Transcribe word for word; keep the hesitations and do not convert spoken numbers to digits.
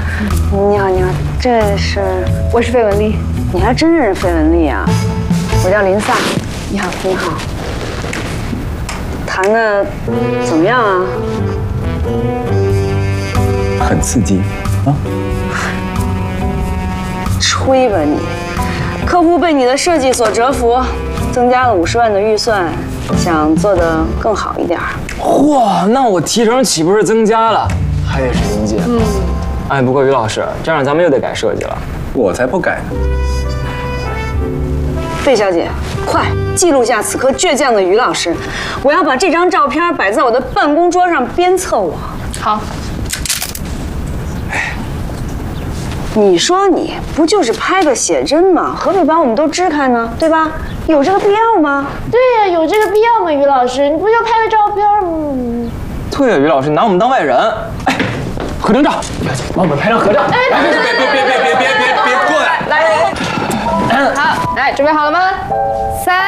你好，你好，这是我是费雯丽， 你还真认识费雯丽啊？我叫林萨。你好，你好。谈的怎么样啊？ 很刺激啊！ 吹吧你！客户被你的设计所折服，增加了五十万的预算，想做得更好一点。 嚯，那我提成岂不是增加了？还得是您姐。嗯。哎，不过于老师，这样咱们又得改设计了。 我才不改呢！ 费小姐，快记录下此刻倔强的于老师，我要把这张照片摆在我的办公桌上鞭策我。 好。 你说你不就是拍个写真吗？何必把我们都支开呢？对吧？有这个必要吗？ 对呀、啊，有这个必要吗？于老师，你不就拍个照片吗？ 对呀、啊，于老师拿我们当外人。哎，合张照，帮我们拍张合照。 哎， 别别别别别别别别别过来！ 来，好，来，准备好了吗？三